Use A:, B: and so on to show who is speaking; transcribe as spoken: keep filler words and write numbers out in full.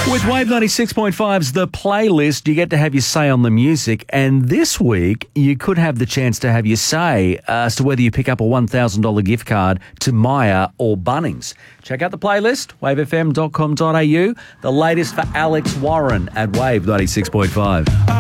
A: With Wave ninety-six point five's The Playlist, you get to have your say on the music. And this week, you could have the chance to have your say as to whether you pick up a one thousand dollars gift card to Myer or Bunnings. Check out The Playlist, wave f m dot com dot a u. The latest for Alex Warren at Wave ninety-six point five.